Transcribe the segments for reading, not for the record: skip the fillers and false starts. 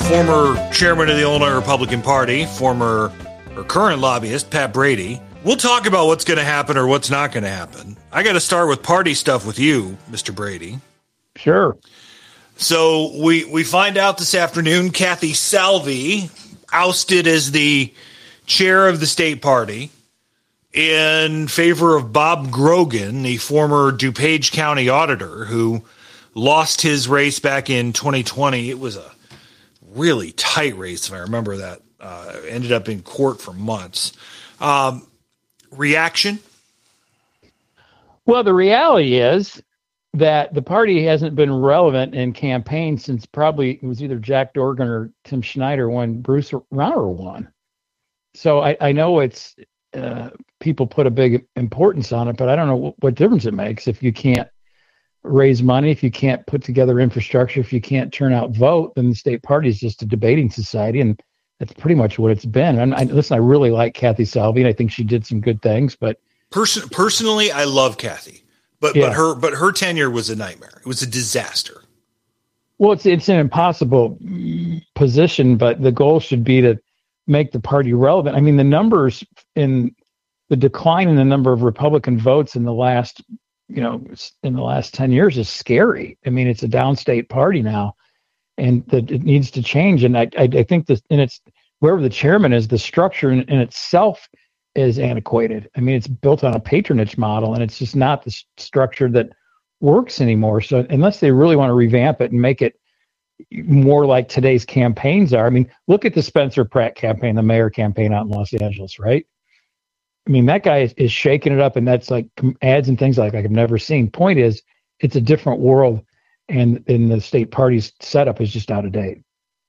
former chairman of the Illinois Republican Party, former or current lobbyist, Pat Brady. We'll talk about what's going to happen or what's not going to happen. I got to start with party stuff with you, Mr. Brady. Sure. So we find out this afternoon Kathy Salvi ousted as the chair of the state party in favor of Bob Grogan, the former DuPage County auditor who lost his race back in 2020. It was a really tight race, if I remember that. Ended up in court for months. Reaction? Well, the reality is that the party hasn't been relevant in campaigns since probably it was either Jack Dorgan or Tim Schneider when Bruce Rauner won. So I know it's people put a big importance on it, but I don't know what difference it makes if you can't raise money, if you can't put together infrastructure, if you can't turn out vote, then the state party is just a debating society, and that's pretty much what it's been. Listen, I really like Kathy Salvi, and I think she did some good things, but personally, I love Kathy. But her tenure was a nightmare. It was a disaster. Well, it's an impossible position, but the goal should be to make the party relevant. I mean, the numbers in the decline in the number of Republican votes in the last 10 years is scary. I mean, it's a downstate party now, and it needs to change. And I think this, and it's wherever the chairman is, the structure in itself is antiquated. I mean, it's built on a patronage model, and it's just not the structure that works anymore. So unless they really want to revamp it and make it more like today's campaigns are, I mean, look at the Spencer Pratt campaign, the mayor campaign out in Los Angeles, right? I mean, that guy is shaking it up, and that's like ads and things like I've never seen. Point is, it's a different world, and the state party's setup is just out of date.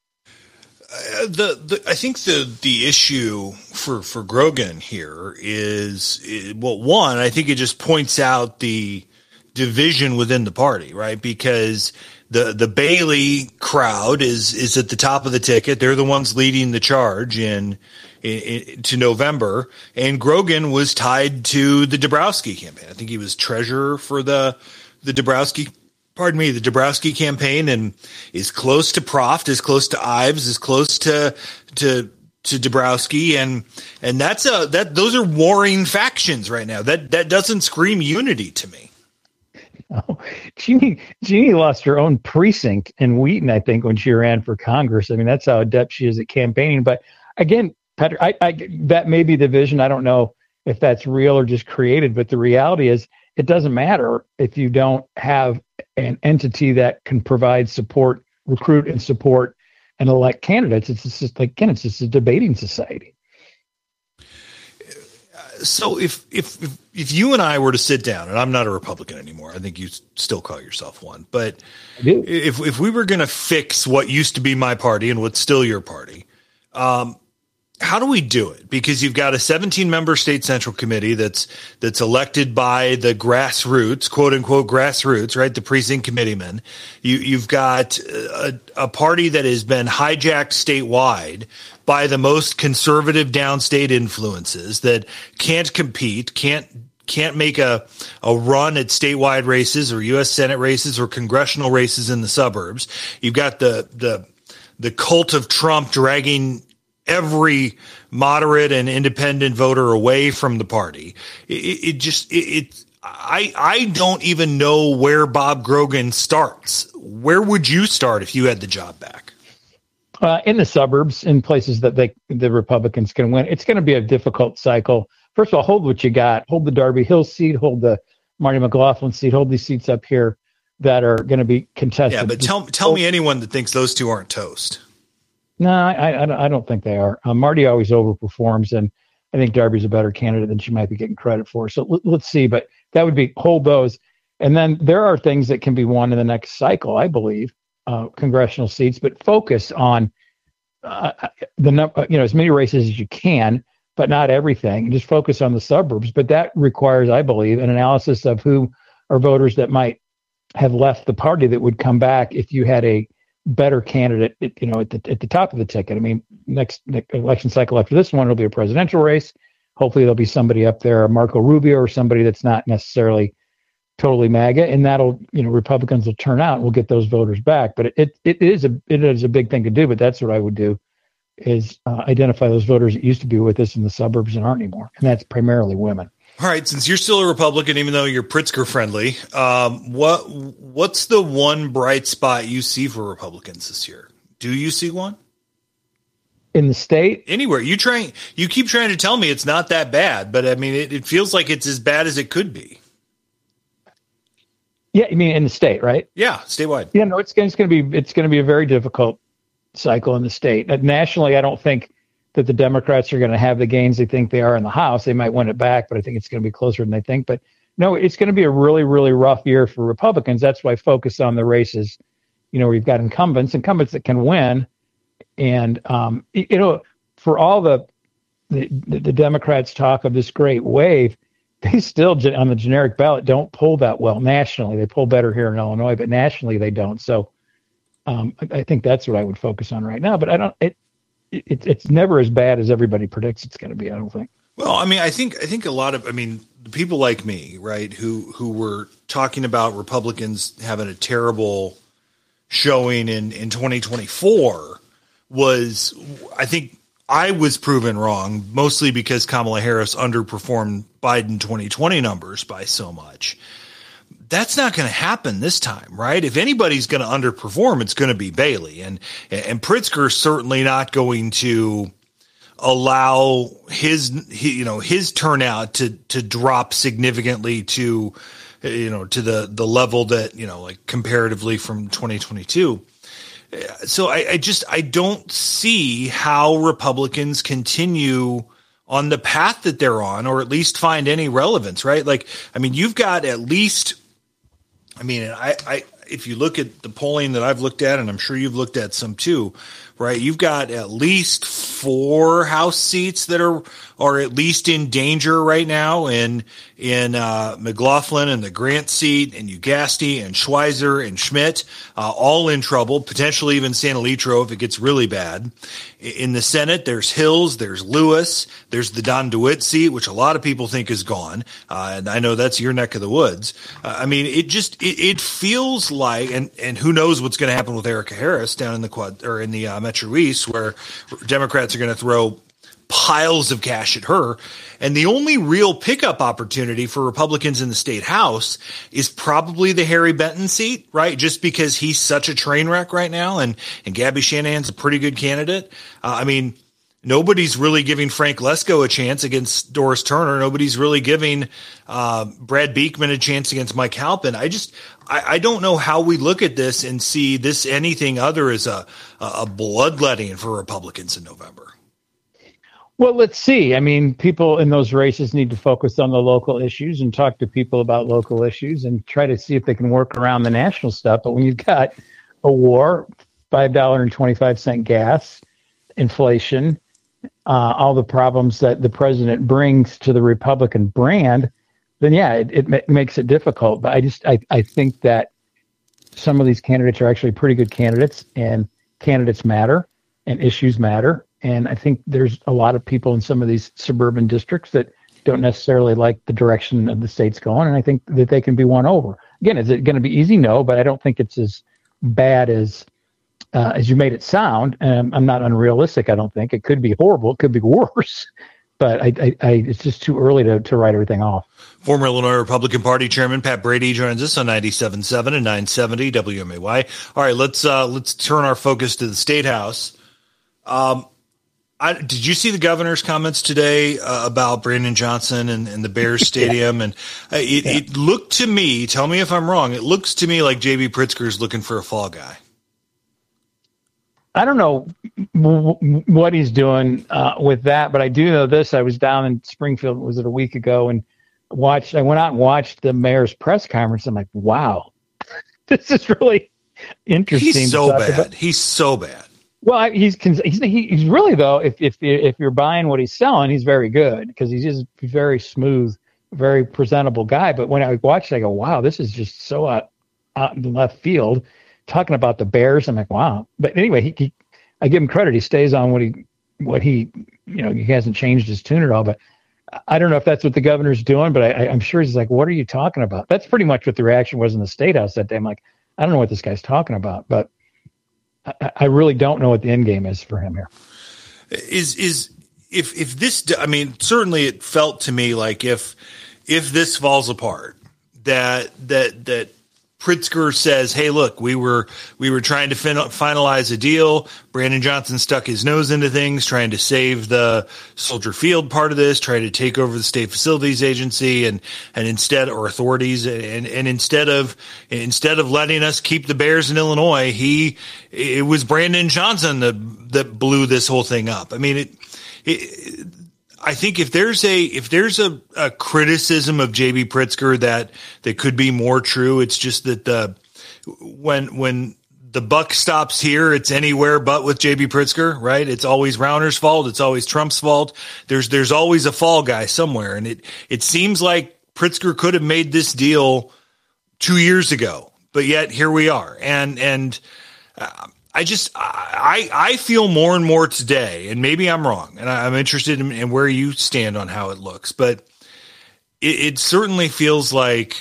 I think the issue for Grogan here is one, I think it just points out the division within the party, right? Because the Bailey crowd is at the top of the ticket. They're the ones leading the charge to November, and Grogan was tied to the Dabrowski campaign. I think he was treasurer for the Dabrowski campaign, and is close to Proft, is close to Ives, is close to Dabrowski, and those are warring factions right now. That doesn't scream unity to me. Oh, Jeannie lost her own precinct in Wheaton, I think, when she ran for Congress. I mean, that's how adept she is at campaigning. But again, Patrick, that may be the vision. I don't know if that's real or just created, but the reality is it doesn't matter if you don't have an entity that can provide support, recruit and support and elect candidates. It's just like, again, it's just a debating society. So if you and I were to sit down, and I'm not a Republican anymore, I think you still call yourself one, but if we were going to fix what used to be my party and what's still your party, how do we do it? Because you've got a 17-member state central committee that's elected by the grassroots, quote unquote grassroots, right? The precinct committeemen. You've got a party that has been hijacked statewide by the most conservative downstate influences that can't compete, can't make a run at statewide races or U.S. Senate races or congressional races in the suburbs. You've got the cult of Trump dragging every moderate and independent voter away from the party. I don't even know where Bob Grogan starts. Where would you start if you had the job back? In the suburbs, in places that the Republicans can win. It's going to be a difficult cycle. First of all, hold what you got. Hold the Darby Hill seat. Hold the Marty McLaughlin seat. Hold these seats up here that are going to be contested. Yeah, but tell me anyone that thinks those two aren't toast. No, I don't think they are. Marty always overperforms, and I think Darby's a better candidate than she might be getting credit for. So let's see. But that would be hold those. And then there are things that can be won in the next cycle, I believe, congressional seats, but focus on as many races as you can, but not everything. And just focus on the suburbs. But that requires, I believe, an analysis of who are voters that might have left the party that would come back if you had a better candidate, at the top of the ticket. I mean, next election cycle after this one, it'll be a presidential race. Hopefully there'll be somebody up there, Marco Rubio, or somebody that's not necessarily totally MAGA, and that'll, Republicans will turn out and we'll get those voters back. But it is a big thing to do. But that's what I would do, is identify those voters that used to be with us in the suburbs and aren't anymore, and that's primarily women. All right, since you're still a Republican, even though you're Pritzker friendly, what's the one bright spot you see for Republicans this year? Do you see one? In the state? Anywhere. You keep trying to tell me it's not that bad, but I mean, it feels like it's as bad as it could be. Yeah, you mean in the state, right? Yeah, statewide. Yeah, no, it's going to be a very difficult cycle in the state. Nationally, I don't think that the Democrats are going to have the gains they think they are in the House. They might win it back, but I think it's going to be closer than they think. But no, it's going to be a really, really rough year for Republicans. That's why I focus on the races, where you've got incumbents that can win. And, for all the Democrats talk of this great wave, they still, on the generic ballot, don't poll that well nationally. They poll better here in Illinois, but nationally they don't. So I think that's what I would focus on right now. But it's never as bad as everybody predicts it's going to be, I don't think. Well, I mean, I think a lot of, people like me, right, who were talking about Republicans having a terrible showing in 2024 I think I was proven wrong, mostly because Kamala Harris underperformed Biden 2020 numbers by so much. That's not going to happen this time, right? If anybody's going to underperform, it's going to be Bailey, and Pritzker's certainly not going to allow his turnout to drop significantly to the level that, like comparatively from 2022. So I don't see how Republicans continue on the path that they're on, or at least find any relevance, right? Like, you've got at least, if you look at the polling that I've looked at, and I'm sure you've looked at some too, right? You've got at least 4 House seats that are at least in danger right now, in McLaughlin and the Grant seat, and Ugasti and Schweizer and Schmidt, all in trouble, potentially even San Litro if it gets really bad. In the Senate, there's Hills, there's Lewis, there's the Don DeWitt seat, which a lot of people think is gone. And I know that's your neck of the woods. It feels like, and who knows what's going to happen with Erica Harris down in the Metro East, where Democrats are going to throw piles of cash at her. And the only real pickup opportunity for Republicans in the state House is probably the Harry Benton seat, right? Just because he's such a train wreck right now, and Gabby Shanahan's a pretty good candidate. Nobody's really giving Frank Lesko a chance against Doris Turner. Nobody's really giving Brad Beekman a chance against Mike Halpin. I don't know how we look at this and see this anything other as a bloodletting for Republicans in November. Well, let's see. People in those races need to focus on the local issues and talk to people about local issues and try to see if they can work around the national stuff. But when you've got a war, $5.25 gas, inflation, all the problems that the president brings to the Republican brand, then yeah, it makes it difficult. But I think that some of these candidates are actually pretty good candidates, and candidates matter and issues matter. And I think there's a lot of people in some of these suburban districts that don't necessarily like the direction of the state's going. And I think that they can be won over. Again, is it going to be easy? No, but I don't think it's as bad as you made it sound. I'm not unrealistic. I don't think it could be horrible. It could be worse, but it's just too early to write everything off. Former Illinois Republican Party Chairman Pat Brady joins us on 97.7 and 970 WMAY. All right, let's turn our focus to the State House. Did you see the governor's comments today about Brandon Johnson and the Bears Stadium? And it looked to me, tell me if I'm wrong, it looks to me like J.B. Pritzker is looking for a fall guy. I don't know what he's doing with that, but I do know this. I was down in Springfield, was it a week ago, and I went out and watched the mayor's press conference. I'm like, wow, this is really interesting. He's so bad. He's so bad. Well, he's really, though, if you're buying what he's selling, he's very good, because he's just very smooth, very presentable guy. But when I watched it, I go, wow, this is just so out in left field. Talking about the Bears, I'm like, wow. But anyway, I give him credit. He stays on what he he hasn't changed his tune at all. But I don't know if that's what the governor's doing, but I'm sure he's like, what are you talking about? That's pretty much what the reaction was in the State House that day. I'm like, I don't know what this guy's talking about, but I really don't know what the end game is for him here. If this, I mean, certainly it felt to me like if this falls apart, that Pritzker says, hey, look, we were trying to finalize a deal. Brandon Johnson stuck his nose into things, trying to save the Soldier Field part of this, trying to take over the State Facilities Agency and instead, or authorities, and instead of letting us keep the Bears in Illinois, it was Brandon Johnson that blew this whole thing up. I mean, I think if there's a criticism of JB Pritzker that could be more true, it's just that when the buck stops here, it's anywhere but with JB Pritzker, right? It's always Rauner's fault. It's always Trump's fault. There's always a fall guy somewhere. And it seems like Pritzker could have made this deal 2 years ago, but yet here we are. And I feel more and more today, and maybe I'm wrong, and I'm interested in where you stand on how it looks, but it certainly feels like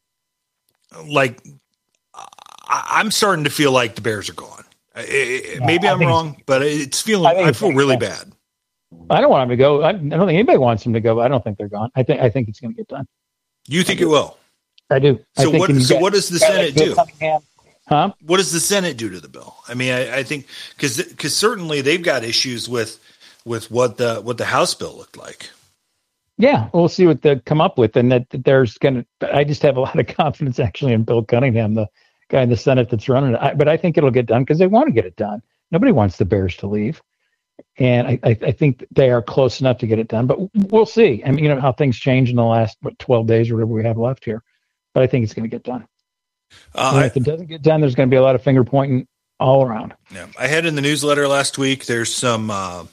I'm starting to feel like the Bears are gone. Maybe I'm wrong, but I feel really bad. I don't want them to go. I don't think anybody wants them to go, but I don't think they're gone. I think it's going to get done. You think it will? I do. So what does the Senate do? Huh? What does the Senate do to the bill? I mean, I think because certainly they've got issues with what the House bill looked like. Yeah, we'll see what they come up with, and that there's going to. I just have a lot of confidence actually in Bill Cunningham, the guy in the Senate that's running it. But I think it'll get done because they want to get it done. Nobody wants the Bears to leave, and I think they are close enough to get it done. But we'll see. I mean, how things change in the last 12 days or whatever we have left here. But I think it's going to get done. If it doesn't get done, there's going to be a lot of finger pointing all around. Yeah, I had in the newsletter last week. There's some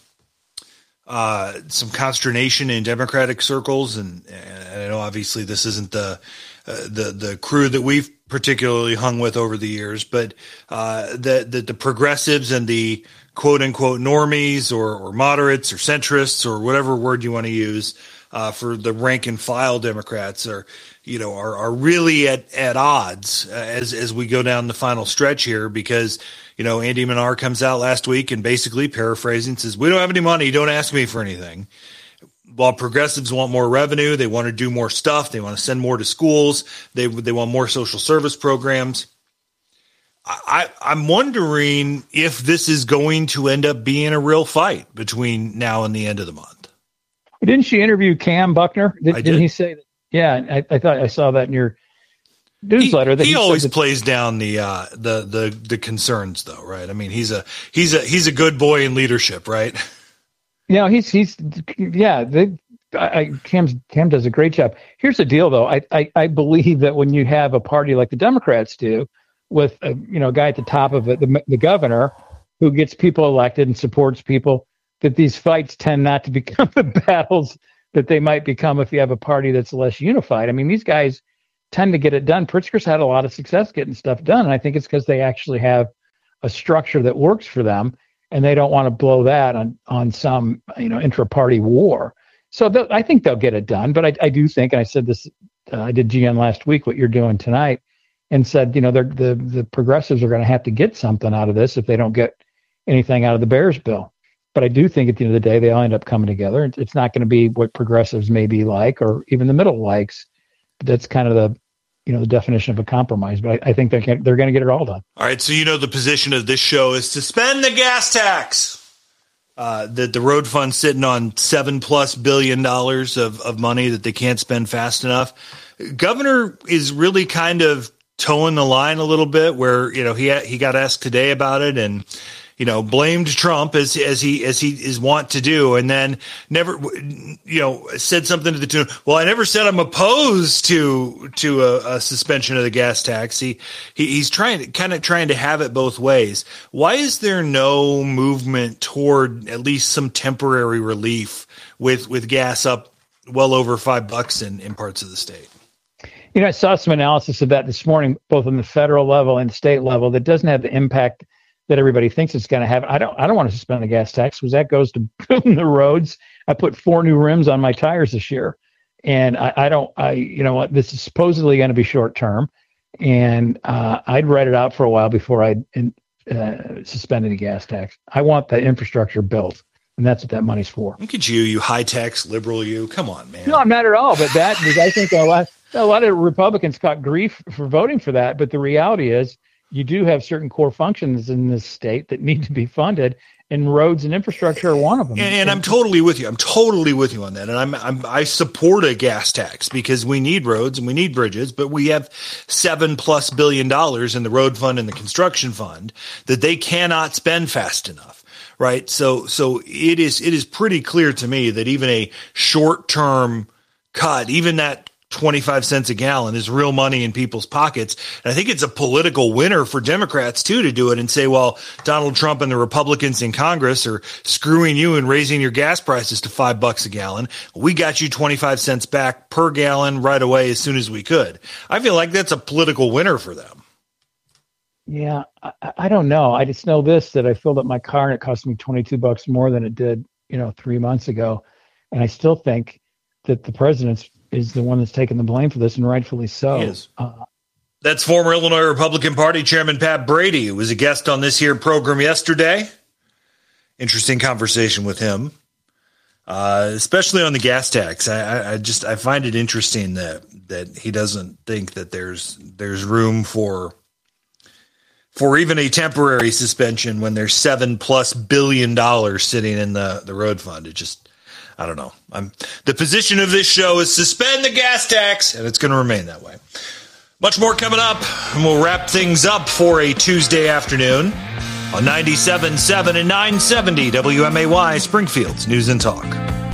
consternation in Democratic circles, and I know obviously this isn't the crew that we've particularly hung with over the years, but the progressives and the quote unquote normies or moderates or centrists or whatever word you want to use for the rank and file Democrats are really at odds as we go down the final stretch here, because, Andy Manar comes out last week and basically paraphrasing says, we don't have any money. Don't ask me for anything. While progressives want more revenue, they want to do more stuff. They want to send more to schools. They want more social service programs. I'm wondering if this is going to end up being a real fight between now and the end of the month. Didn't she interview Cam Buckner? Didn't he say that? Yeah, I thought I saw that in your newsletter. He always plays down the concerns, though, right? I mean, he's a good boy in leadership, right? Yeah, Cam does a great job. Here's the deal, though. I believe that when you have a party like the Democrats do, with a guy at the top of it, the governor, who gets people elected and supports people, that these fights tend not to become the battles that they might become if you have a party that's less unified. I mean, these guys tend to get it done. Pritzker's had a lot of success getting stuff done, and I think it's because they actually have a structure that works for them, and they don't want to blow that on some intra-party war. So I think they'll get it done. But I do think, and I said this, I did GN last week, what you're doing tonight, and said the progressives are going to have to get something out of this if they don't get anything out of the Bears bill. But I do think at the end of the day, they all end up coming together. It's not going to be what progressives may be like, or even the middle likes. That's kind of the definition of a compromise. But I think they're going to get it all done. All right. So the position of this show is to spend the gas tax. The road fund sitting on $7+ billion of money that they can't spend fast enough. Governor is really kind of towing the line a little bit, where he got asked today about it and blamed Trump as he is wont to do, and then never said something to the tune, well, I never said I'm opposed to a suspension of the gas tax. He's trying to have it both ways. Why is there no movement toward at least some temporary relief with gas up well over $5 in parts of the state? I saw some analysis of that this morning, both on the federal level and state level, that doesn't have the impact that everybody thinks it's going to have. I don't want to suspend the gas tax because that goes to building the roads. I put 4 new rims on my tires this year, and you know what? This is supposedly going to be short term, and I'd write it out for a while before I'd suspend the gas tax. I want the infrastructure built. And that's what that money's for. Look at you high tax liberal. You come on, man. No, I'm not at all. But that I think a lot of Republicans caught grief for voting for that. But the reality is, you do have certain core functions in this state that need to be funded, and roads and infrastructure are one of them. And I'm totally with you. I'm totally with you on that. And I support a gas tax because we need roads and we need bridges, but we have $7+ billion in the road fund and the construction fund that they cannot spend fast enough. Right. So it is pretty clear to me that even a short term cut, even that 25 cents a gallon is real money in people's pockets. And I think it's a political winner for Democrats too, to do it and say, well, Donald Trump and the Republicans in Congress are screwing you and raising your gas prices to $5 a gallon. We got you 25 cents back per gallon right away as soon as we could. I feel like that's a political winner for them. Yeah, I don't know. I just know this, that I filled up my car and it cost me $22 more than it did, 3 months ago. And I still think that the president is the one that's taking the blame for this, and rightfully so. He is. That's former Illinois Republican Party Chairman Pat Brady, who was a guest on this here program yesterday. Interesting conversation with him, especially on the gas tax. I find it interesting that he doesn't think that there's room for even a temporary suspension when there's $7+ billion sitting in the road fund. It just, I don't know. The position of this show is suspend the gas tax, and it's going to remain that way. Much more coming up, and we'll wrap things up for a Tuesday afternoon on 97.7 and 970 WMAY, Springfield's News and Talk.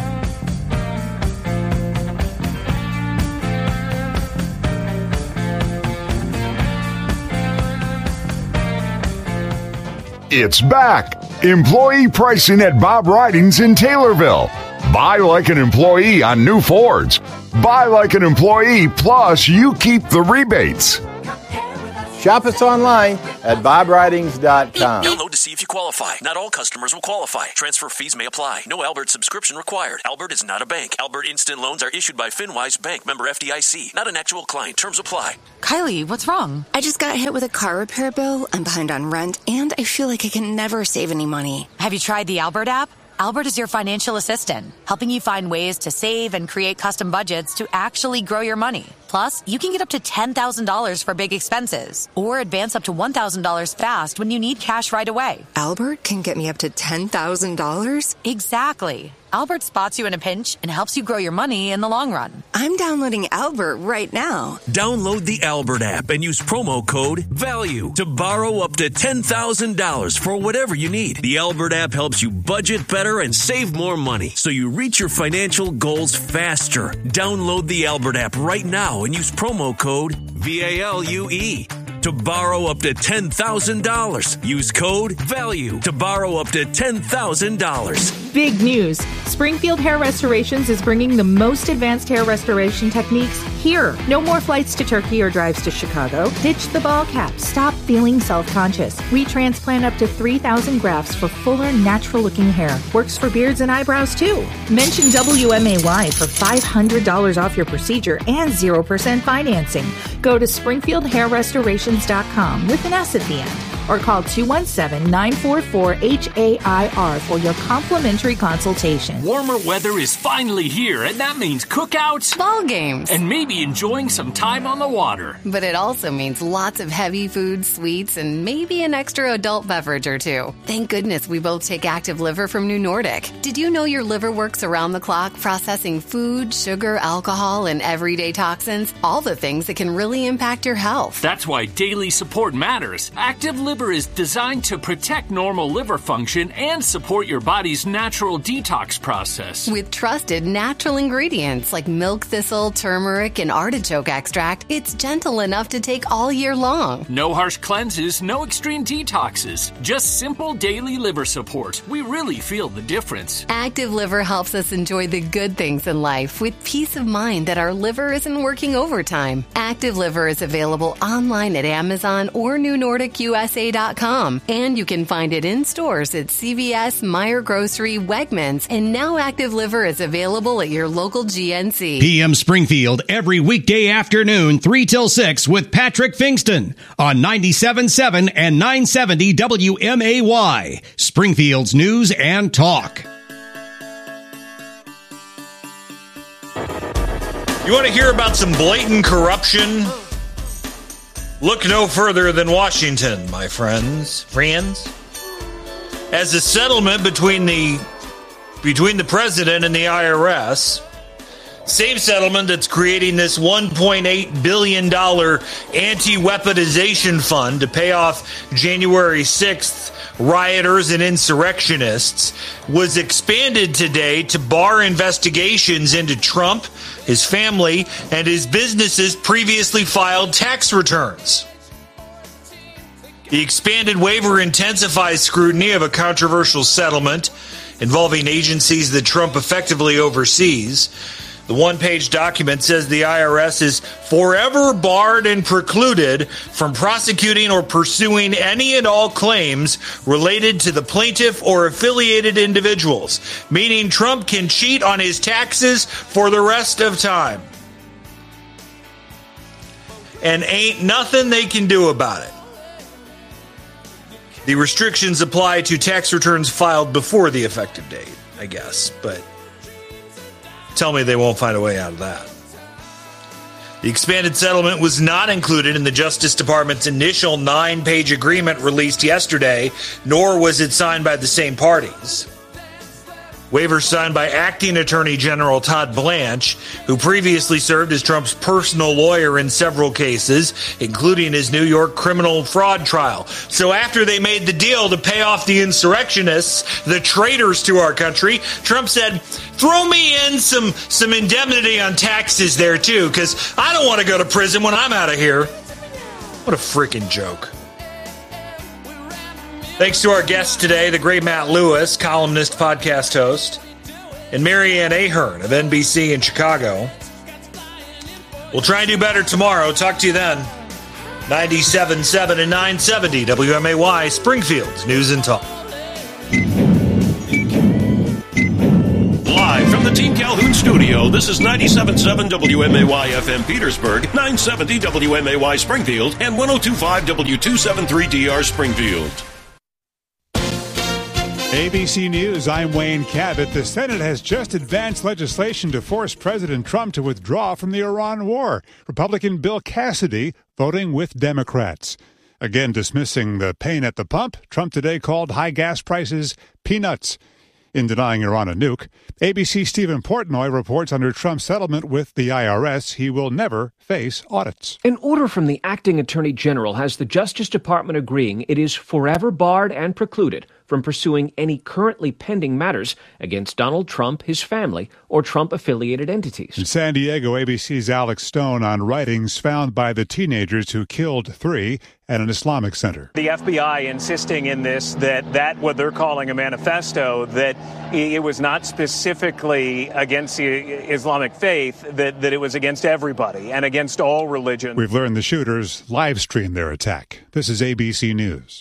It's back. Employee pricing at Bob Ridings in Taylorville. Buy like an employee on new Fords. Buy like an employee, plus you keep the rebates. Shop us online at bobridings.com. Download to see if you qualify. Not all customers will qualify. Transfer fees may apply. No Albert subscription required. Albert is not a bank. Albert Instant Loans are issued by FinWise Bank, member FDIC. Not an actual client. Terms apply. Kylie, what's wrong? I just got hit with a car repair bill. I'm behind on rent, and I feel like I can never save any money. Have you tried the Albert app? Albert is your financial assistant, helping you find ways to save and create custom budgets to actually grow your money. Plus, you can get up to $10,000 for big expenses or advance up to $1,000 fast when you need cash right away. Albert can get me up to $10,000? Exactly. Albert spots you in a pinch and helps you grow your money in the long run. I'm downloading Albert right now. Download the Albert app and use promo code VALUE to borrow up to $10,000 for whatever you need. The Albert app helps you budget better and save more money so you reach your financial goals faster. Download the Albert app right now and use promo code VALUE to borrow up to $10,000. Use code VALUE to borrow up to $10,000. Big news. Springfield Hair Restorations is bringing the most advanced hair restoration techniques here. No more flights to Turkey or drives to Chicago. Ditch the ball cap. Stop feeling self-conscious. We transplant up to 3,000 grafts for fuller, natural-looking hair. Works for beards and eyebrows, too. Mention WMAY for $500 off your procedure and 0% financing. Go to SpringfieldHairRestorations.com with an S at the end, or call 217-944-HAIR for your complimentary consultation. Warmer weather is finally here, and that means cookouts, ball games, and maybe enjoying some time on the water. But it also means lots of heavy food, sweets, and maybe an extra adult beverage or two. Thank goodness we both take Active Liver from New Nordic. Did you know your liver works around the clock processing food, sugar, alcohol, and everyday toxins? All the things that can really impact your health. That's why daily support matters. Active Liver is designed to protect normal liver function and support your body's natural detox process. With trusted natural ingredients like milk thistle, turmeric, and artichoke extract, it's gentle enough to take all year long. No harsh cleanses, no extreme detoxes, just simple daily liver support. We really feel the difference. Active Liver helps us enjoy the good things in life with peace of mind that our liver isn't working overtime. Active Liver is available online at Amazon or newnordicusa.com. PMStoday.com. And you can find it in stores at CVS, Meijer Grocery, Wegmans, and now Active Liver is available at your local GNC. PM Springfield every weekday afternoon, 3 till 6 with Patrick Fingston on 97.7 and 970 WMAY, Springfield's News and Talk. You want to hear about some blatant corruption? Look no further than Washington, my friends. As a settlement between the president and the IRS, same settlement that's creating this $1.8 billion anti-weaponization fund to pay off January 6th rioters and insurrectionists, was expanded today to bar investigations into Trump, his family, and his businesses' previously filed tax returns. The expanded waiver intensifies scrutiny of a controversial settlement involving agencies that Trump effectively oversees. The one-page document says the IRS is forever barred and precluded from prosecuting or pursuing any and all claims related to the plaintiff or affiliated individuals, meaning Trump can cheat on his taxes for the rest of time. And ain't nothing they can do about it. The restrictions apply to tax returns filed before the effective date, I guess, but tell me they won't find a way out of that. The expanded settlement was not included in the Justice Department's initial 9-page agreement released yesterday, nor was it signed by the same parties. Waivers signed by Acting Attorney General Todd Blanche, who previously served as Trump's personal lawyer in several cases, including his New York criminal fraud trial. So after they made the deal to pay off the insurrectionists, the traitors to our country, Trump said, throw me in some indemnity on taxes there too, because I don't want to go to prison when I'm out of here. What a freaking joke. Thanks to our guests today, the great Matt Lewis, columnist, podcast host, and Marianne Ahern of NBC in Chicago. We'll try and do better tomorrow. Talk to you then. 97.7 and 970 WMAY, Springfield's News and Talk. Live from the Team Calhoun studio, this is 97.7 WMAY FM Petersburg, 970 WMAY Springfield, and 102.5 W273DR Springfield. ABC News, I'm Wayne Cabot. The Senate has just advanced legislation to force President Trump to withdraw from the Iran war. Republican Bill Cassidy voting with Democrats. Again, dismissing the pain at the pump, Trump today called high gas prices peanuts. In denying Iran a nuke, ABC Stephen Portnoy reports under Trump's settlement with the IRS, he will never face audits. An order from the acting attorney general has the Justice Department agreeing it is forever barred and precluded from pursuing any currently pending matters against Donald Trump, his family, or Trump-affiliated entities. In San Diego, ABC's Alex Stone on writings found by the teenagers who killed 3 at an Islamic center. The FBI insisting in this that what they're calling a manifesto, that it was not specifically against the Islamic faith, that it was against everybody and against all religions. We've learned the shooters live streamed their attack. This is ABC News.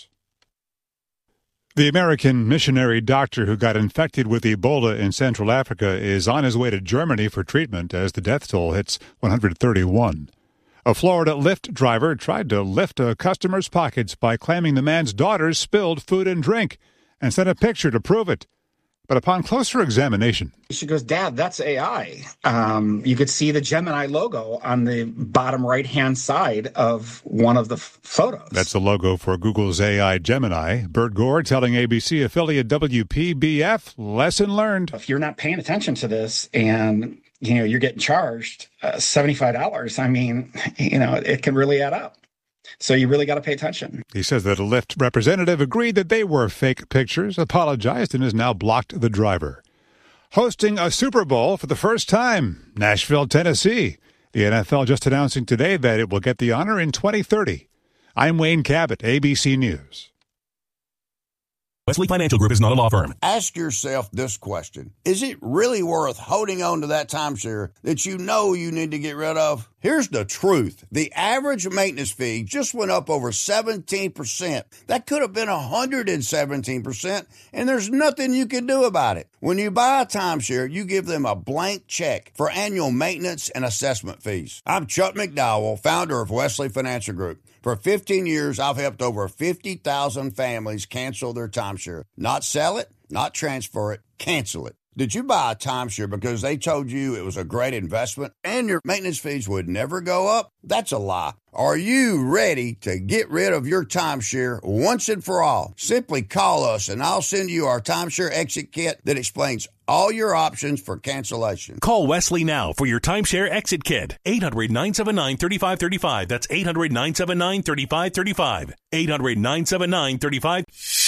The American missionary doctor who got infected with Ebola in Central Africa is on his way to Germany for treatment as the death toll hits 131. A Florida Lyft driver tried to lift a customer's pockets by claiming the man's daughter spilled food and drink and sent a picture to prove it. But upon closer examination... She goes, Dad, that's AI. You could see the Gemini logo on the bottom right-hand side of one of the photos. That's the logo for Google's AI Gemini. Bert Gore telling ABC affiliate WPBF, lesson learned. If you're not paying attention to this and, you're getting charged $75, I mean, it can really add up. So you really got to pay attention. He says that a Lyft representative agreed that they were fake pictures, apologized, and has now blocked the driver. Hosting a Super Bowl for the first time, Nashville, Tennessee. The NFL just announcing today that it will get the honor in 2030. I'm Wayne Cabot, ABC News. Wesley Financial Group is not a law firm. Ask yourself this question. Is it really worth holding on to that timeshare that you know you need to get rid of? Here's the truth. The average maintenance fee just went up over 17%. That could have been 117%, and there's nothing you can do about it. When you buy a timeshare, you give them a blank check for annual maintenance and assessment fees. I'm Chuck McDowell, founder of Wesley Financial Group. For 15 years, I've helped over 50,000 families cancel their timeshare. Not sell it, not transfer it, cancel it. Did you buy a timeshare because they told you it was a great investment and your maintenance fees would never go up? That's a lie. Are you ready to get rid of your timeshare once and for all? Simply call us and I'll send you our timeshare exit kit that explains all your options for cancellation. Call Wesley now for your timeshare exit kit. 800-979-3535. That's 800-979-3535. 800-979-3535.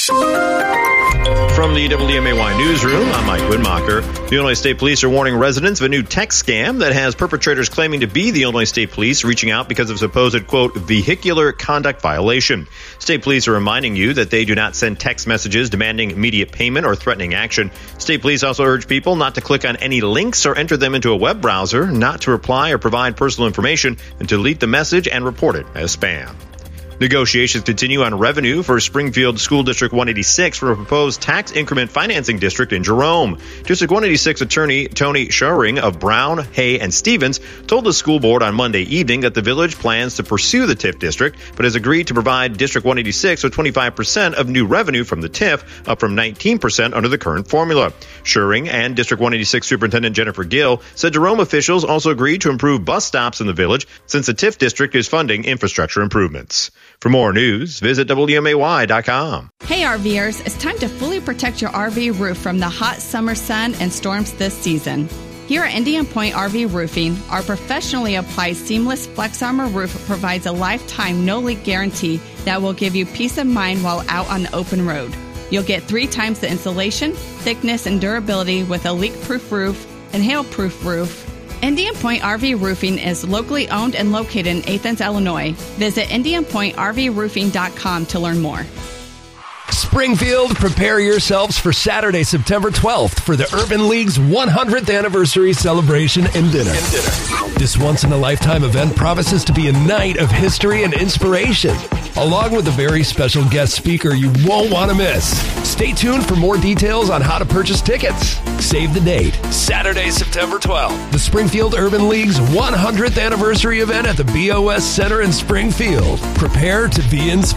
From the WMAY newsroom, I'm Mike Widmacher. The Illinois State Police are warning residents of a new text scam that has perpetrators claiming to be the Illinois State Police reaching out because of supposed, quote, vehicular conduct violation. State Police are reminding you that they do not send text messages demanding immediate payment or threatening action. State Police also urge people not to click on any links or enter them into a web browser, not to reply or provide personal information, and to delete the message and report it as spam. Negotiations continue on revenue for Springfield School District 186 for a proposed tax increment financing district in Jerome. District 186 attorney Tony Schuring of Brown, Hay, and Stevens told the school board on Monday evening that the village plans to pursue the TIF district, but has agreed to provide District 186 with 25% of new revenue from the TIF, up from 19% under the current formula. Schuring and District 186 Superintendent Jennifer Gill said Jerome officials also agreed to improve bus stops in the village since the TIF district is funding infrastructure improvements. For more news, visit WMAY.com. Hey RVers, it's time to fully protect your RV roof from the hot summer sun and storms this season. Here at Indian Point RV Roofing, our professionally applied seamless Flex Armor roof provides a lifetime no-leak guarantee that will give you peace of mind while out on the open road. You'll get 3 times the insulation, thickness, and durability with a leak-proof roof and hail-proof roof. Indian Point RV Roofing is locally owned and located in Athens, Illinois. Visit IndianPointRVRoofing.com to learn more. Springfield, prepare yourselves for Saturday, September 12th for the Urban League's 100th anniversary celebration and dinner. This once-in-a-lifetime event promises to be a night of history and inspiration, along with a very special guest speaker you won't want to miss. Stay tuned for more details on how to purchase tickets. Save the date, Saturday, September 12th, the Springfield Urban League's 100th anniversary event at the BOS Center in Springfield. Prepare to be inspired.